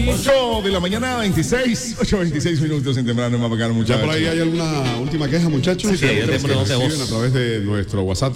8 de la mañana, 8:26 minutos en temprano, Mapacano, muchachos. ¿Ya por ahí hay alguna última queja, muchachos? Sí, hay tenemos que reciben a través de nuestro WhatsApp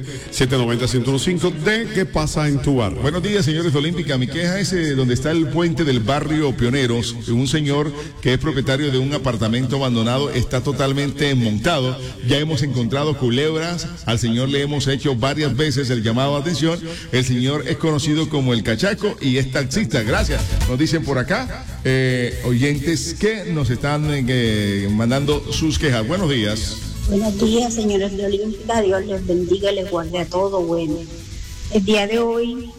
320-790-1015 de ¿qué pasa en tu barrio? Buenos días, señores de Olímpica. Mi queja es donde está el puente del barrio Pioneros. Un señor que es propietario de un apartamento abandonado está totalmente montado. Ya hemos encontrado culebras. Al señor le hemos hecho varias veces el llamado de atención. El señor es conocido como el Cachaco y es taxista. Gracias. Nos dicen por acá oyentes que nos están mandando sus quejas. Buenos días. Buenos días, señores de Olímpica. Dios les bendiga y les guarde a todo bueno. El día de hoy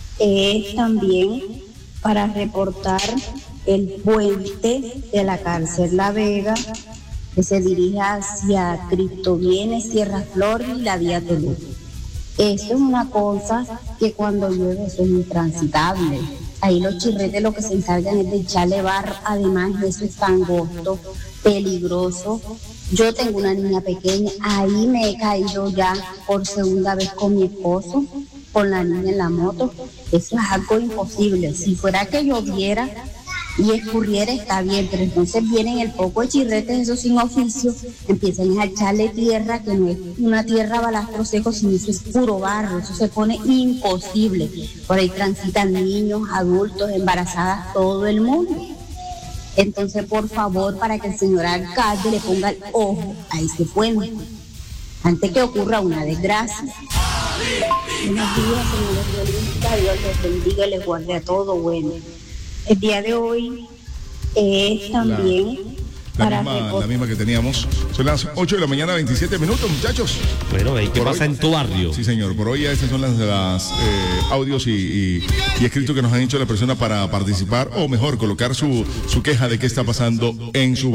es también para reportar el puente de la cárcel La Vega que se dirige hacia Cristo Bienes, Tierra Flor y la vía Telú. Esto es una cosa que cuando llueve eso es intransitable. Ahí los chirretes lo que se encargan es de echarle barro, además eso es angosto, peligroso. Yo tengo una niña pequeña, ahí me he caído ya por segunda vez con mi esposo, con la niña en la moto. Eso es algo imposible. Si fuera que lloviera y escurriera está bien, pero entonces vienen el poco de chirretes, esos sin oficio, empiezan a echarle tierra, que no es una tierra balastro seco, sino eso es puro barro, eso se pone imposible. Por ahí transitan niños, adultos, embarazadas, todo el mundo. Entonces, por favor, para que el señor alcalde le ponga el ojo a ese puente, antes que ocurra una desgracia. Buenos días, señores de Olímpica, Dios les bendiga y les guarde a todo bueno. El día de hoy es también la misma que teníamos. Son las 8 de la mañana, 27 minutos, muchachos. Bueno, ¿qué pasa en tu barrio? Sí, señor. Por hoy estas son las audios y escritos que nos han hecho la persona para participar, o mejor, colocar su queja de qué está pasando en su barrio.